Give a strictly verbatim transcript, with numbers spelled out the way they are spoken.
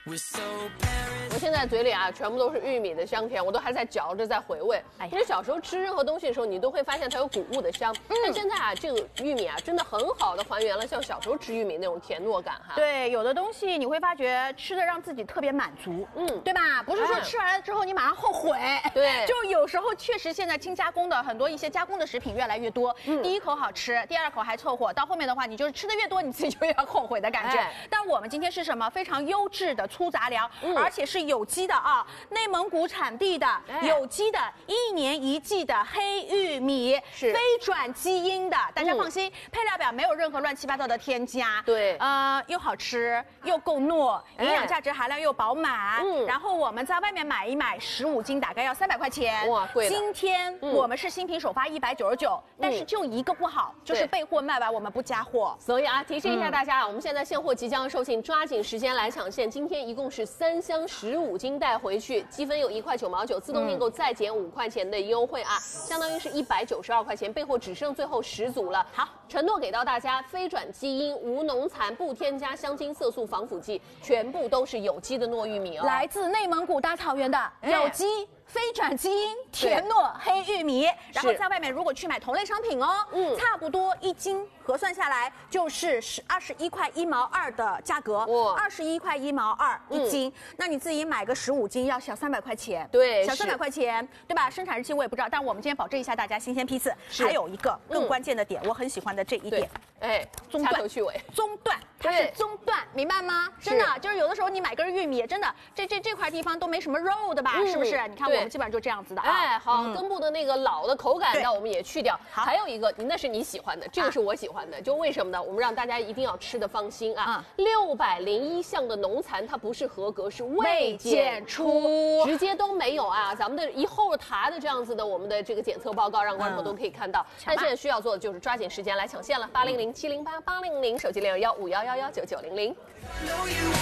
我现在嘴里啊，全部都是玉米的香甜，我都还在嚼着，在回味。哎，因为小时候吃任何东西的时候，你都会发现它有谷物的香。嗯，但现在啊，这个玉米啊，真的很好的还原了像小时候吃玉米那种甜糯感哈。 对，有的东西你会发觉吃的让自己特别满足，嗯，对吧？不是说吃完了之后你马上后悔。 对， 就有时候确实现在轻加工的很多一些加工的食品越来越多，嗯，第一口好吃，第二口还凑合，到后面的话，你就是吃的越多，你自己就越后悔的感觉。哎，但我们今天是什么？非常优质的粗杂粮，嗯，而且是有机的啊，内蒙古产地的，哎，有机的，一年一季的黑玉米，是非转基因的，大家放心，嗯，配料表没有任何乱七八糟的添加， 对， 呃，又好吃又够糯，营养价值含量又饱满，嗯，然后我们在外面买一买十五斤大概要三百块钱， 哇，贵了。 今天我们是新品首发一百九十九，但是就一个不好，就是备货卖完我们不加货， 所以啊，提示一下大家啊，我们现在现货即将售罄，抓紧时间来抢现。今天一共是三箱十五斤带回去，积分有一块九毛九，自动订购再减五块钱的优惠啊，相当于是一百九十二块钱，备货只剩最后十组了。好，承诺给到大家，非转基因、无农残、不添加香精、色素、防腐剂，全部都是有机的糯玉米哦， 来自内蒙古大草原的有机。哎，非转基因甜糯黑玉米，然后在外面如果去买同类商品哦，嗯，差不多一斤核算下来就是十二十一块一毛二的价格，哇，二十一块一毛二一斤，嗯，那你自己买个十五斤要小三百块钱， 对， 小三百块钱，对吧？生产日期我也不知道，但我们今天保证一下大家新鲜批次。还有一个更关键的点，嗯，我很喜欢的这一点， 哎，中断，掐头去尾， 中断，它是中断，明白吗？真的，就是有的时候你买根玉米，真的这这这块地方都没什么肉的吧？嗯，是不是？你看我。我们基本上就这样子的啊， 哎，好，根部的那个老的口感，那我们也去掉。好，还有一个，那是你喜欢的，这个是我喜欢的。就为什么呢？我们让大家一定要吃的放心啊。六百零一项的农残，它不是合格，是未检出，直接都没有啊。咱们的一厚沓的这样子的我们的这个检测报告，让观众都可以看到。但现在需要做的就是抓紧时间来抢现了，八零零七零八八零零手机零二幺五幺幺幺九九零零。